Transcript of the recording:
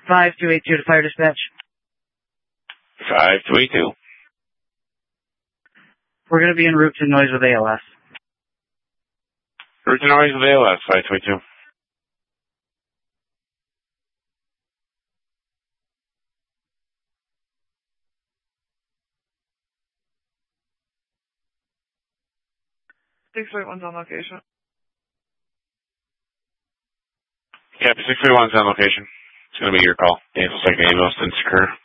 5282 to fire dispatch. 5282. We're going to be en route to noise with ALS. Route to noise with ALS, 5282. One's on location. Copy, 631's on location. It's going to be your call. Cancel second ambulance didn't occur.